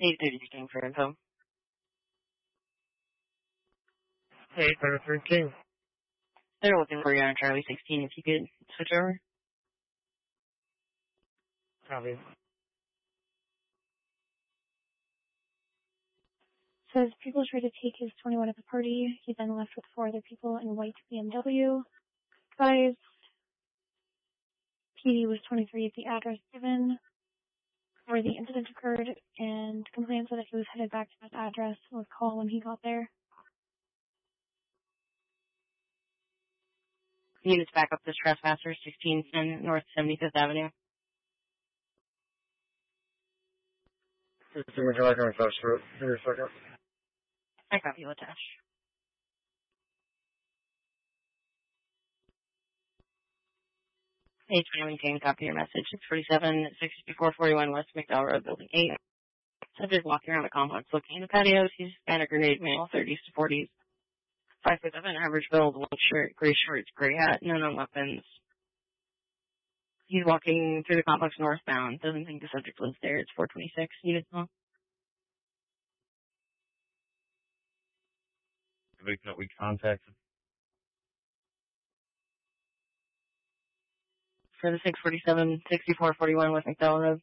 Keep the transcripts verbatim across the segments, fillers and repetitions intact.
eight thirty for info. eight thirty-three. They're looking for you on Charlie sixteen if you could switch over. Copy. Says people tried to take his twenty-one at the party. He then left with four other people in a white B M W. Guys, P D was twenty-three at the address given where the incident occurred, and complained said that he was headed back to that address and would call when he got there. Units back up this trespasser, sixteen ten North seventy-fifth Avenue. Would you like to attach to it? Give me a second. I copy you, attach. Hey, maintain, copy your message. six forty-seven, sixty-four forty-one West McDowell Road, Building eight. Subject walking around the complex looking in the patios. He's Hispanic grenade male, thirties to forties. five foot seven, average build, white shirt, gray shorts, gray hat, no known weapons. He's walking through the complex northbound. Doesn't think the subject lives there. It's four twenty-six. Units long. The victim that we contacted. For the six forty-seven, sixty-four forty-one West McDowell Road.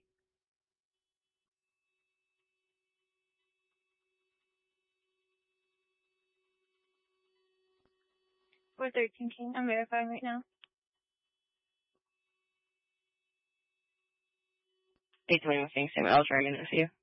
four thirteen King. I'm verifying right now. eight twenty-one King. Same. I'll try again with you.